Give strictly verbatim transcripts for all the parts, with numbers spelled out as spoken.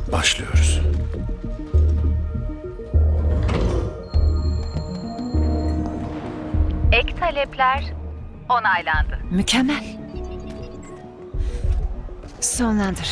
Başlıyoruz. Ek talepler onaylandı. Mükemmel. Sonlandır.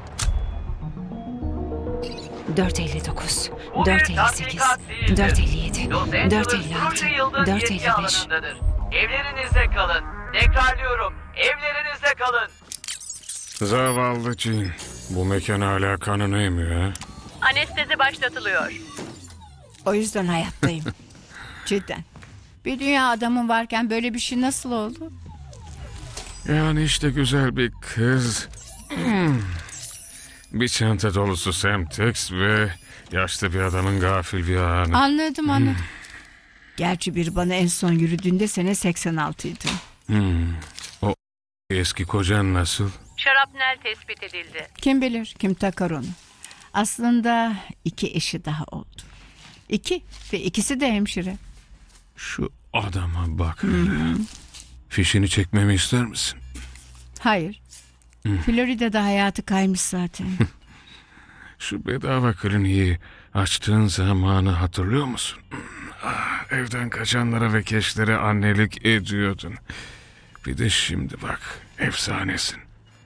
dört elli dokuz, dört elli sekiz, dört elli yedi, dört elli altı, dört elli beş. Evlerinizde kalın. Tekrarlıyorum. Evlerinizde kalın. Zavallı Jean. Bu mekan hala kanını emiyor ha. Anestezi başlatılıyor. O yüzden hayattayım. Cidden. Bir dünya adamın varken böyle bir şey nasıl oldu? Yani işte güzel bir kız. Hmm. Bir çanta dolusu Semtex ve yaşlı bir adamın gafil bir anı. Anladım anladım. Gerçi bir bana en son yürüdüğünde sene seksen altıydı. Hmm. O eski kocan nasıl? Şarapnel tespit edildi. Kim bilir kim takar onu. Aslında iki eşi daha oldu. İki ve ikisi de hemşire. Şu adama bak. Fişini çekmemi ister misin? Hayır. Florida'da hayatı kaymış zaten. Şu bedava kliniği açtığın zamanı hatırlıyor musun? Ah, evden kaçanlara ve keşlere annelik ediyordun. Bir de şimdi bak, efsanesin.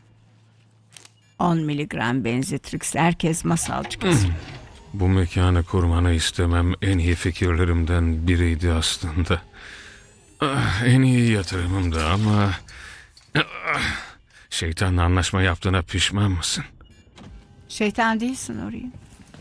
on miligram benzetrix herkes masalcı kız. Bu mekanı kurmanı istemem en iyi fikirlerimden biriydi aslında. Ah, en iyi yatırımımdı ama... Ah, şeytanla anlaşma yaptığına pişman mısın? Şeytan değilsin orayı.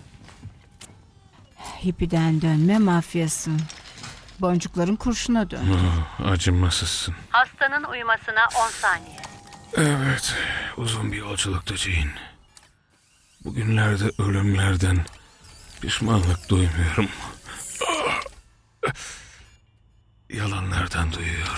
Hippiden dönme mafyasın. Boncukların kurşuna dön. Ah, acımasızsın. Hastanın uyumasına on saniye. Evet, uzun bir yolculuktu Jean. Bugünlerde ölümlerden pişmanlık duymuyorum. Ah, yalanlardan duyuyorum.